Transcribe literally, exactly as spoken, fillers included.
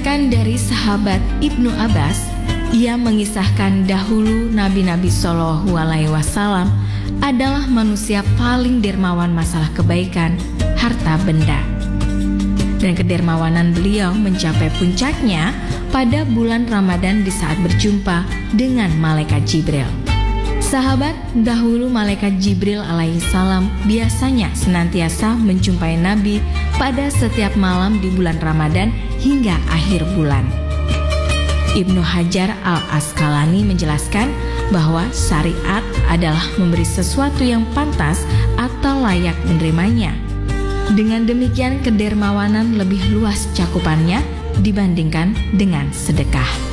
Diriwayatkan dari sahabat Ibnu Abbas, ia mengisahkan dahulu Nabi-Nabi Shallallahu Alaihi Wasallam adalah manusia paling dermawan masalah kebaikan, harta benda. Dan kedermawanan beliau mencapai puncaknya pada bulan Ramadan di saat berjumpa dengan malaikat Jibril. Sahabat, dahulu malaikat Jibril alaihi salam biasanya senantiasa menjumpai Nabi pada setiap malam di bulan Ramadan hingga akhir bulan. Ibnu Hajar al-Asqalani menjelaskan bahwa syariat adalah memberi sesuatu yang pantas atau layak menerimanya. Dengan demikian kedermawanan lebih luas cakupannya dibandingkan dengan sedekah.